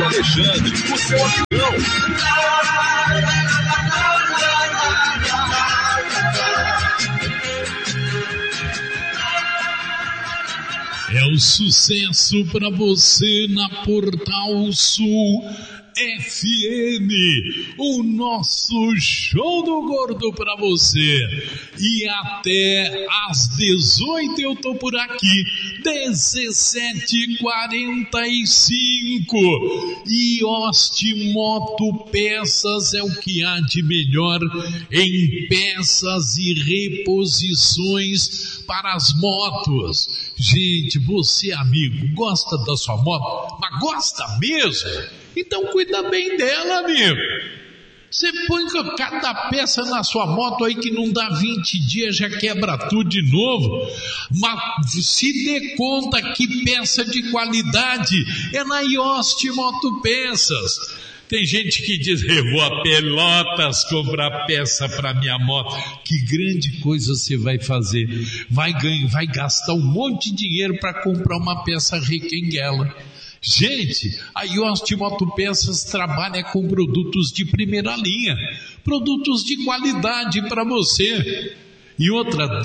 Alexandre, o seu amigão. É o sucesso para você na Portal Sul FM, o nosso show do gordo para você. E até às 18 eu tô por aqui, 17h45. E Ioste Moto Peças é o que há de melhor em peças e reposições para as motos. Gente, você amigo, gosta da sua moto, mas gosta mesmo? Então cuida bem dela, amigo. Você põe cada peça na sua moto aí que não dá 20 dias, já quebra tudo de novo. Mas se dê conta que peça de qualidade é na Ioste Moto Peças. Tem gente que diz, eu vou a Pelotas comprar peça para minha moto. Que grande coisa você vai fazer. Vai gastar um monte de dinheiro para comprar uma peça requenguela. Gente, a Ioste Moto Peças trabalha com produtos de primeira linha, produtos de qualidade para você. E outra,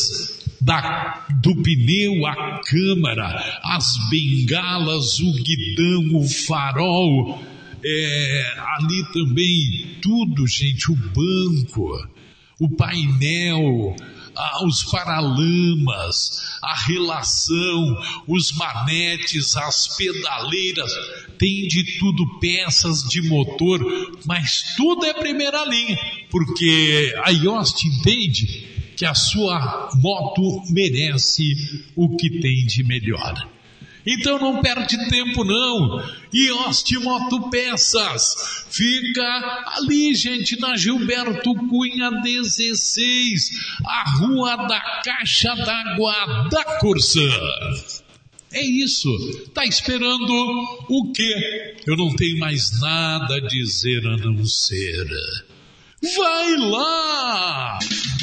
do pneu, a câmara, as bengalas, o guidão, o farol, ali também tudo, gente, o banco, o painel, os paralamas, a relação, os manetes, as pedaleiras, tem de tudo, peças de motor, mas tudo é primeira linha, porque a Ioste entende que a sua moto merece o que tem de melhor. Então não perde tempo não. Ioste Moto Peças fica ali, gente, na Gilberto Cunha 16, a Rua da Caixa d'Água da Corsã. É isso. Tá esperando o quê? Eu não tenho mais nada a dizer a não ser: vai lá!